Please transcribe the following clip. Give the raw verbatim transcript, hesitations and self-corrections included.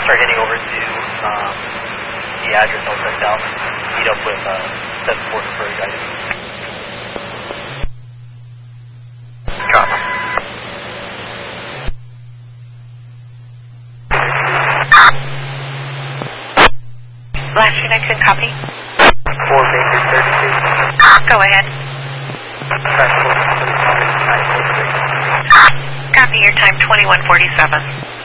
start heading over to um, the address I'll send out. Meet up with uh, seven four for you guys. Copy. Last connection, copy. four Baker thirty-two. Go ahead. Crash course nine four three. Copy your time, twenty-one forty-seven.